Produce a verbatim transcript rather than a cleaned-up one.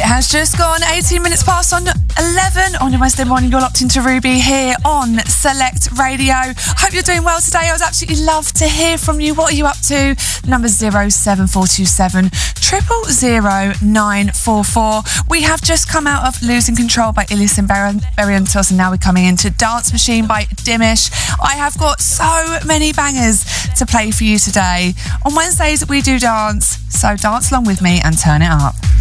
has just gone eighteen minutes past on eleven on your Wednesday morning. You're locked into Ruby here on Select Radio. Hope you're doing well today. I would absolutely love to hear from you. What are you up to? Number zero seven four two seven triple zero nine four four. We have just come out of Losing Control by Ilias and Barrientos, and now we're coming into Dance Machine by Dimish. I have got so many bangers to play for you today. On Wednesdays we do dance, so dance along with me and turn it up.